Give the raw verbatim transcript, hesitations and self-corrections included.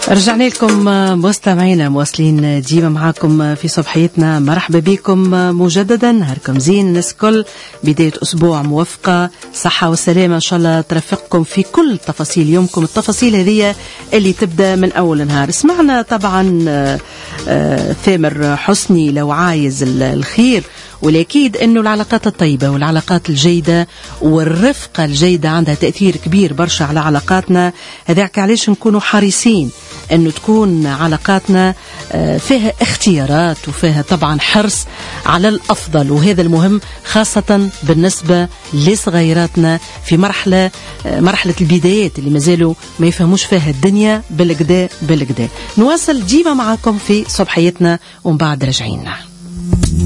رجعنا لكم مستمعينا، مواصلين ديما معاكم في صبحيتنا. مرحبا بكم مجددا، نهاركم زين الناس كل، بداية أسبوع موفقة، صحة وسلامة إن شاء الله ترافقكم في كل تفاصيل يومكم. التفاصيل هذه اللي تبدأ من أول نهار. سمعنا طبعا ثامر حسني لو عايز الخير، والأكيد أنه العلاقات الطيبة والعلاقات الجيدة والرفقة الجيدة عندها تأثير كبير برشا على علاقاتنا. هذاك علاش نكونوا حريصين أنه تكون علاقاتنا فيها اختيارات وفيها طبعا حرص على الأفضل، وهذا المهم خاصة بالنسبة لصغيراتنا في مرحلة مرحلة البدايات اللي مازالوا ما يفهموش فيها الدنيا بالكدا بالكدا. نواصل ديما معكم في صبحيتنا ومن بعد رجعينا.